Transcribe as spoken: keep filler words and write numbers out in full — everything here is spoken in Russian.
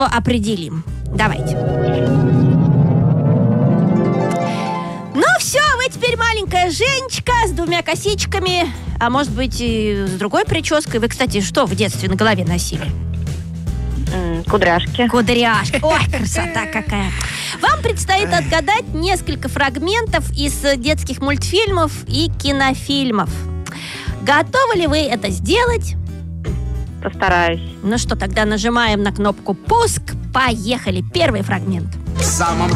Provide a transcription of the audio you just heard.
определим. Давайте. Ну все, вы теперь маленькая Женечка с двумя косичками, а может быть и с другой прической. Вы, кстати, что в детстве на голове носили? Кудряшки. Кудряшки. Ой, красота какая. Вам предстоит отгадать несколько фрагментов из детских мультфильмов и кинофильмов. Готовы ли вы это сделать? Постараюсь. Ну что, тогда нажимаем на кнопку «Пуск». Поехали. Первый фрагмент. В самом